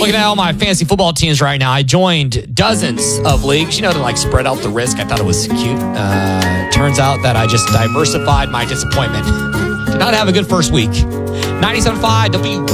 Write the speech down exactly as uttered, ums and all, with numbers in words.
Looking at all my fantasy football teams right now, I joined dozens of leagues, you know, to like spread out the risk. I thought it was cute. Uh, turns out that I just diversified my disappointment. Did not have a good first week. ninety-seven point five W